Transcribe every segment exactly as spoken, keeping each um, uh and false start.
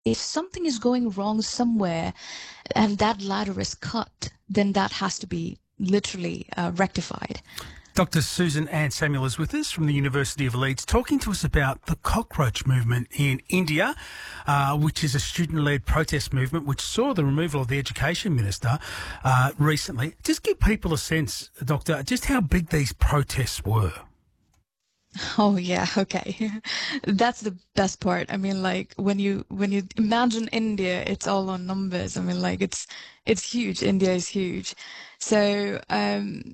if something is going wrong somewhere and that ladder is cut, then that has to be literally uh, rectified. Doctor Susan Ann Samuel is with us from the University of Leeds, talking to us about the cockroach movement in India, uh, which is a student-led protest movement which saw the removal of the Education Minister uh, recently. Just give people a sense, Doctor, just how big these protests were. Oh yeah, okay. That's the best part. I mean, like when you when you imagine India, it's all on numbers. I mean, like it's it's huge. India is huge. So um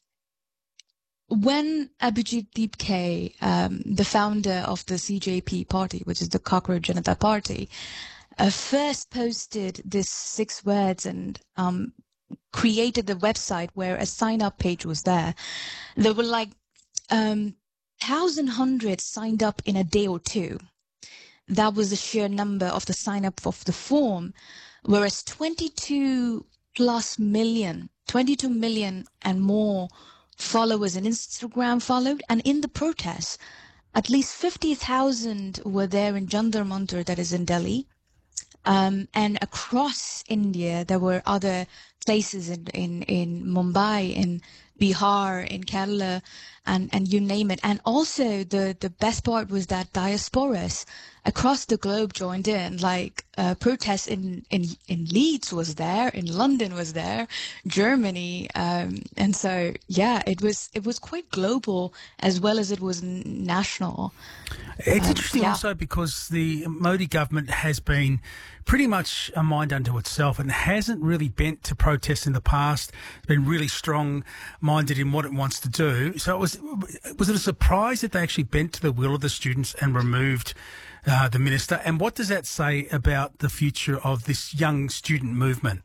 when Abhijit Deepke, um, the founder of the C J P party, which is the Cockroach Janata Party, uh, first posted this six words and um, created the website where a sign-up page was there, there were like um, thousand hundred signed up in a day or two. That was the sheer number of the sign-up of the form, whereas twenty-two plus million, twenty-two million and more followers on Instagram followed, and in the protests, at least fifty thousand were there in Jantar Mantar, that is in Delhi. Um, and across India, there were other places in, in, in Mumbai, in Bihar, in Kerala, and, and you name it. And also the, the best part was that diasporas across the globe joined in, like uh, protests in, in, in Leeds was there, in London was there, Germany. Um, and so, yeah, it was, it was quite global as well as it was n- national. It's Um, interesting yeah. also because the Modi government has been pretty much a mind unto itself and hasn't really bent to protest in the past. It's been really strong-minded in what it wants to do. So it was was it a surprise that they actually bent to the will of the students and removed uh, the minister? And what does that say about the future of this young student movement?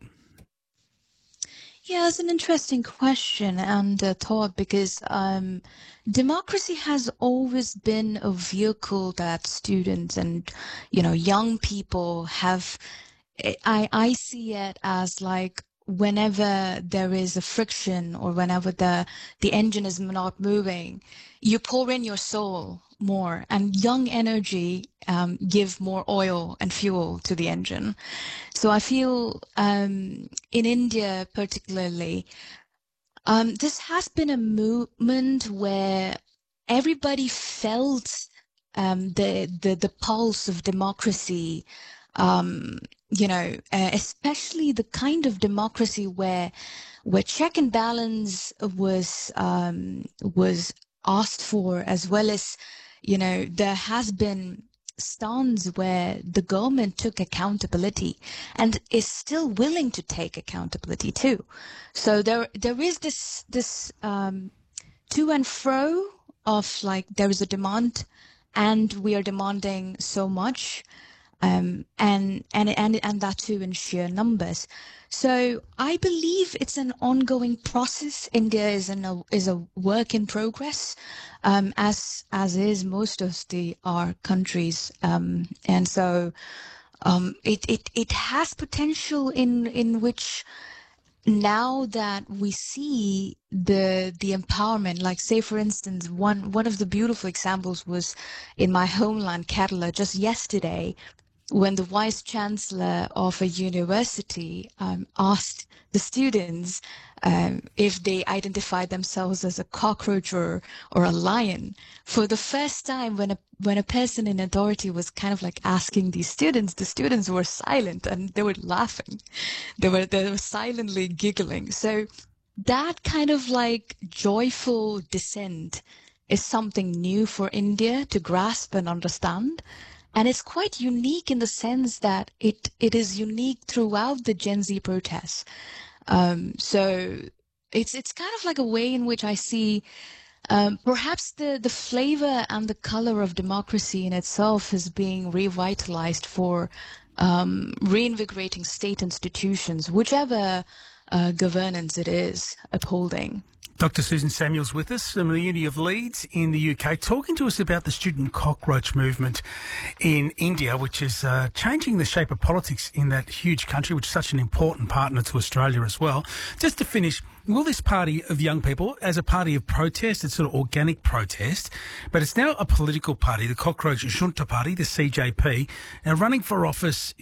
Yeah, it's an interesting question and uh, thought because um, democracy has always been a vehicle that students and, you know, young people have. I, I see it as like whenever there is a friction or whenever the, the engine is not moving, you pour in your soul more, and young energy um, give more oil and fuel to the engine. So I feel um, in India particularly, um, this has been a movement where everybody felt um, the, the the pulse of democracy. Um, you know, uh, especially the kind of democracy where where check and balance was um, was asked for, as well as, you know, there has been stance where the government took accountability and is still willing to take accountability too. So there there is this this um, to and fro of like there is a demand and we are demanding so much, um, and and and and that too in sheer numbers. So I believe it's an ongoing process. India is an, a is a work in progress, um, as as is most of the our countries, um, and so um, it it it has potential in in which now that we see the the empowerment, like say for instance, one one of the beautiful examples was in my homeland Kerala just yesterday, when the vice chancellor of a university um, asked the students um, if they identified themselves as a cockroach or, or a lion. For the first time, when a when a person in authority was kind of like asking these students, the students were silent and they were laughing. They were they were silently giggling. So that kind of like joyful dissent is something new for India to grasp and understand. And it's quite unique in the sense that it, it is unique throughout the Gen Z protests. Um, so it's it's kind of like a way in which I see um, perhaps the, the flavor and the color of democracy in itself is being revitalized for um, reinvigorating state institutions, whichever uh, governance it is upholding. Doctor Susan Samuels with us from the Uni of Leeds in the U K, talking to us about the student cockroach movement in India, which is uh, changing the shape of politics in that huge country, which is such an important partner to Australia as well. Just to finish, will this party of young people, as a party of protest, it's sort of organic protest, but it's now a political party, the Cockroach Junta Party, the C J P, now running for office